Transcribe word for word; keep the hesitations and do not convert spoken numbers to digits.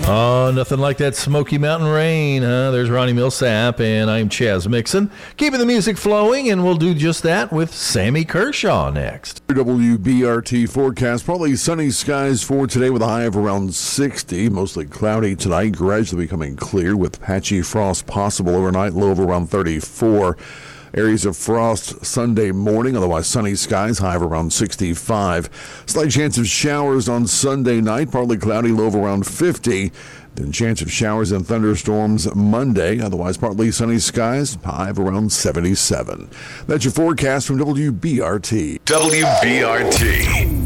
Oh, nothing like that Smoky Mountain rain, huh? There's Ronnie Millsap, and I'm Chaz Mixon. Keeping the music flowing, and we'll do just that with Sammy Kershaw next. W B R T forecast, partly sunny skies for today with a high of around sixty. Mostly cloudy tonight, gradually becoming clear with patchy frost possible overnight, low of around thirty-four. Areas of frost Sunday morning, otherwise sunny skies, high of around sixty-five. Slight chance of showers on Sunday night, partly cloudy, low of around fifty. Then chance of showers and thunderstorms Monday, otherwise partly sunny skies, high of around seventy-seven. That's your forecast from W B R T. W B R T.